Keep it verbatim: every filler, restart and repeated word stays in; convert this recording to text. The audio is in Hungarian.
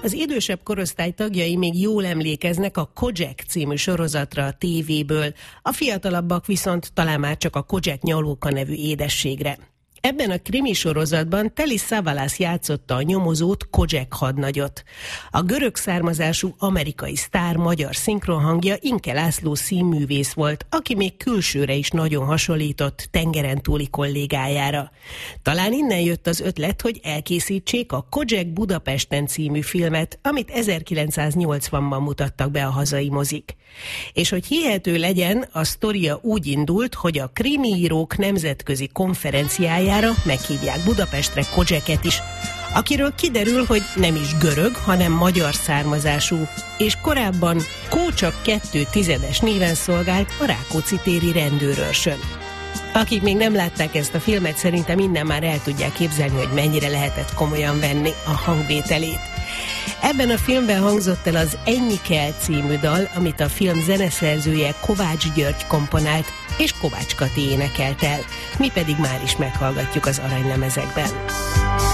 Az idősebb korosztály tagjai még jól emlékeznek a Kojak című sorozatra a tévéből, a fiatalabbak viszont talán már csak a Kojak Nyalóka nevű édességre. Ebben a krimi sorozatban Telly Savalas játszotta a nyomozót, Kojak hadnagyot. A görög származású amerikai sztár magyar szinkronhangja Inke László színművész volt, aki még külsőre is nagyon hasonlított tengeren túli kollégájára. Talán innen jött az ötlet, hogy elkészítsék a Kojak Budapesten című filmet, amit ezerkilencszáznyolcvanban mutattak be a hazai mozik. És hogy hihető legyen, a sztoria úgy indult, hogy a krimiírók nemzetközi konferenciájára meghívják Budapestre Kojaket is, akiről kiderül, hogy nem is görög, hanem magyar származású, és korábban Kócsak kettő tizedes néven szolgált a Rákóczi téri rendőrőrsön. Akik még nem látták ezt a filmet, szerintem innen már el tudják képzelni, hogy mennyire lehetett komolyan venni a hangvételét. Ebben a filmben hangzott el az Ennyi kell című dal, amit a film zeneszerzője Kovács György komponált, és Kovács Kati énekelt el. Mi pedig már is meghallgatjuk az aranylemezekben.